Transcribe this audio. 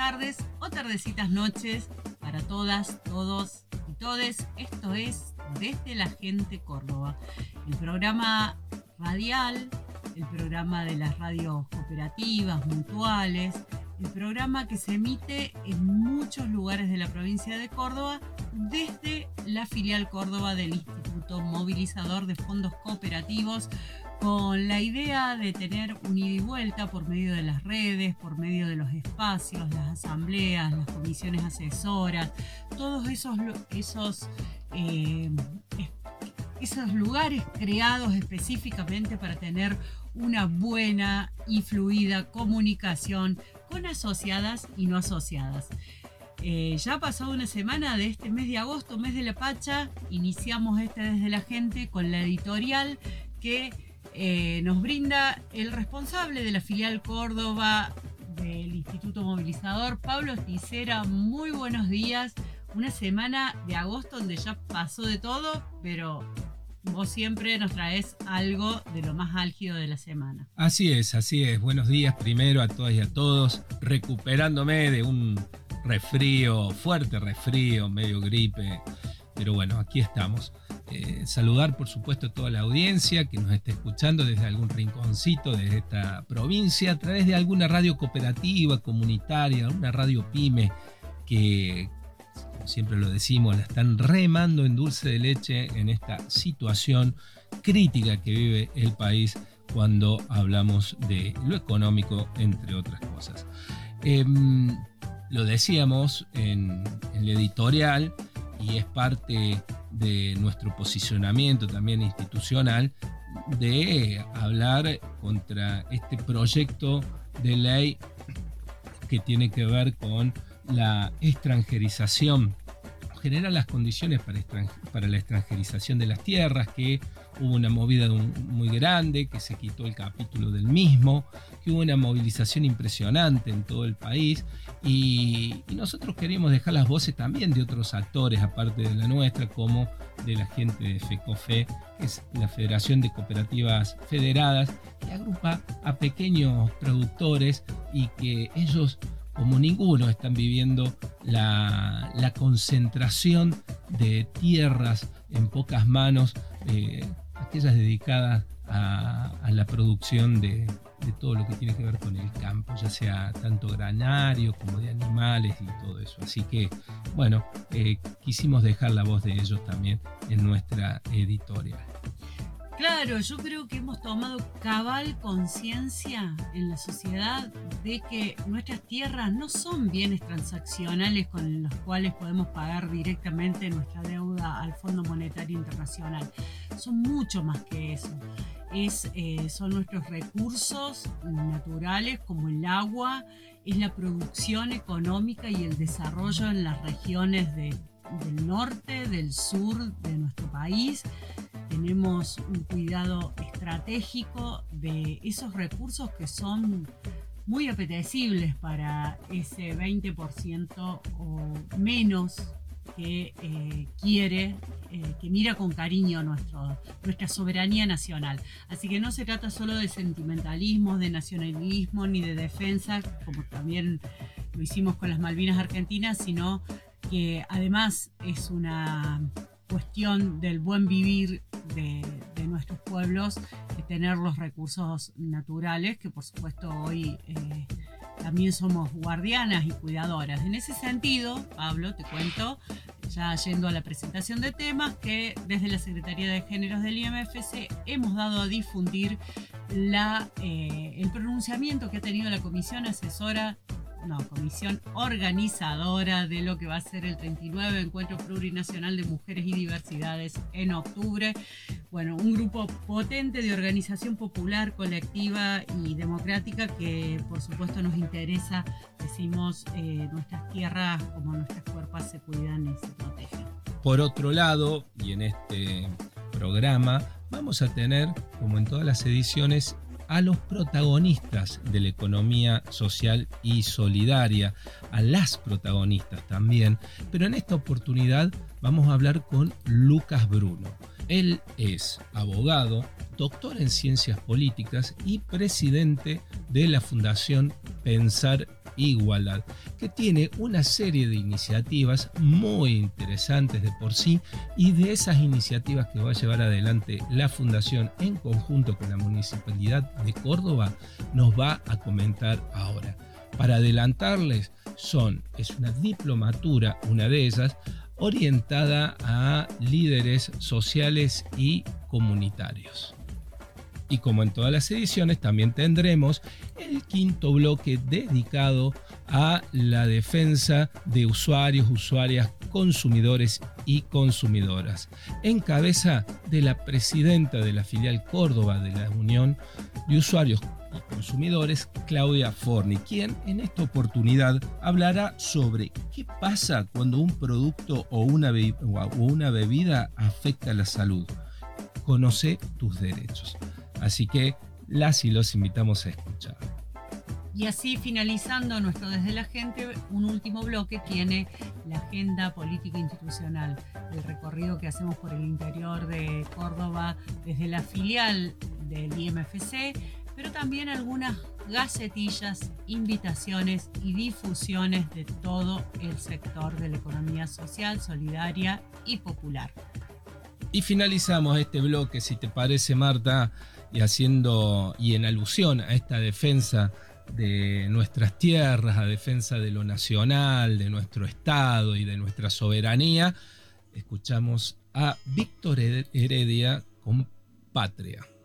tardes o tardecitas noches para todas, todos y todes. Esto es Desde la Gente Córdoba, el programa radial, el programa de las radios cooperativas, mutuales, el programa que se emite en muchos lugares de la provincia de Córdoba desde la filial Córdoba del Instituto Movilizador de Fondos Cooperativos, con la idea de tener un ida y vuelta por medio de las redes, por medio de los espacios, las asambleas, las comisiones asesoras, todos esos lugares creados específicamente para tener una buena y fluida comunicación con asociadas y no asociadas. Ya ha pasado una semana de este mes de agosto, mes de la Pacha. Iniciamos Desde la Gente con la editorial que nos brinda el responsable de la filial Córdoba del Instituto Movilizador, Pablo Ticera. Muy buenos días. Una semana de agosto donde ya pasó de todo, pero vos siempre nos traes algo de lo más álgido de la semana. Así es. Buenos días primero a todas y a todos. Recuperándome de un fuerte resfrío, medio gripe. Pero bueno, aquí estamos. Saludar por supuesto a toda la audiencia que nos esté escuchando desde algún rinconcito de esta provincia, a través de alguna radio cooperativa, comunitaria, una radio pyme que, como siempre lo decimos, la están remando en dulce de leche en esta situación crítica que vive el país cuando hablamos de lo económico, entre otras cosas. Lo decíamos en la editorial, y es parte de nuestro posicionamiento también institucional de hablar contra este proyecto de ley que tiene que ver con la extranjerización, generar las condiciones para la extranjerización de las tierras, que hubo una movida muy grande, que se quitó el capítulo del mismo, que hubo una movilización impresionante en todo el país, y nosotros queríamos dejar las voces también de otros actores, aparte de la nuestra, como de la gente de FECOFE, que es la Federación de Cooperativas Federadas, que agrupa a pequeños productores y que ellos, como ninguno, están viviendo la concentración de tierras en pocas manos, aquellas dedicadas a la producción de todo lo que tiene que ver con el campo, ya sea tanto granario como de animales y todo eso. Así que, bueno, quisimos dejar la voz de ellos también en nuestra editorial. Claro, yo creo que hemos tomado cabal conciencia en la sociedad de que nuestras tierras no son bienes transaccionales con los cuales podemos pagar directamente nuestra deuda al Fondo Monetario Internacional. Son mucho más que eso. Son nuestros recursos naturales como el agua, es la producción económica y el desarrollo en las regiones del norte, del sur de nuestro país. Tenemos un cuidado estratégico de esos recursos que son muy apetecibles para ese 20% o menos que que mira con cariño nuestra soberanía nacional. Así que no se trata solo de sentimentalismo, de nacionalismo ni de defensa, como también lo hicimos con las Malvinas Argentinas, sino que además es una cuestión del buen vivir de nuestros pueblos, de tener los recursos naturales, que por supuesto hoy también somos guardianas y cuidadoras. En ese sentido, Pablo, te cuento, ya yendo a la presentación de temas, que desde la Secretaría de Géneros del IMFC hemos dado a difundir el pronunciamiento que ha tenido la comisión organizadora de lo que va a ser el 39 Encuentro Plurinacional de Mujeres y Diversidades en octubre. Bueno, un grupo potente de organización popular, colectiva y democrática que por supuesto nos interesa, decimos, nuestras tierras como nuestras cuerpos se cuidan y se protegen. Por otro lado, y en este programa vamos a tener, como en todas las ediciones, a los protagonistas de la economía social y solidaria, a las protagonistas también, pero en esta oportunidad vamos a hablar con Lucas Bruno. Él es abogado, doctor en ciencias políticas y presidente de la Fundación Pensar Igualdad, que tiene una serie de iniciativas muy interesantes de por sí, y de esas iniciativas que va a llevar adelante la Fundación en conjunto con la Municipalidad de Córdoba nos va a comentar ahora. Para adelantarles, es una diplomatura, una de ellas, orientada a líderes sociales y comunitarios. Y como en todas las ediciones, también tendremos el quinto bloque dedicado a la defensa de usuarios, usuarias, consumidores y consumidoras, en cabeza de la presidenta de la filial Córdoba de la Unión de Usuarios y Consumidores, Claudia Forni, quien en esta oportunidad hablará sobre qué pasa cuando un producto o una bebida afecta la salud. Conoce tus derechos. Así que las y los invitamos a escuchar. Y así, finalizando nuestro Desde la Gente, un último bloque tiene la agenda política institucional, el recorrido que hacemos por el interior de Córdoba desde la filial del IMFC, pero también algunas gacetillas, invitaciones y difusiones de todo el sector de la economía social, solidaria y popular. Y finalizamos este bloque, si te parece, Marta, y en alusión a esta defensa de nuestras tierras, a defensa de lo nacional, de nuestro Estado y de nuestra soberanía, escuchamos a Víctor Heredia con Patria.